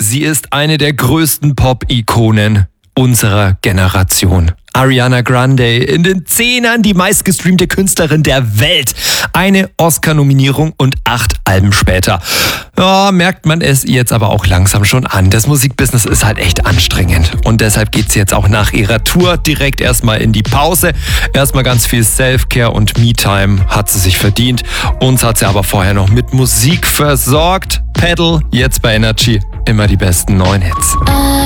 Sie ist eine der größten Pop-Ikonen unserer Generation. Ariana Grande, in den 10ern die meistgestreamte Künstlerin der Welt. Eine Oscar-Nominierung und 8 Alben später. Ja, merkt man es jetzt aber auch langsam schon an. Das Musikbusiness ist halt echt anstrengend. Und deshalb geht sie jetzt auch nach ihrer Tour direkt erstmal in die Pause. Erstmal ganz viel Self-Care und Me-Time hat sie sich verdient. Uns hat sie aber vorher noch mit Musik versorgt. Pedal, jetzt bei Energy. Immer die besten neuen Hits.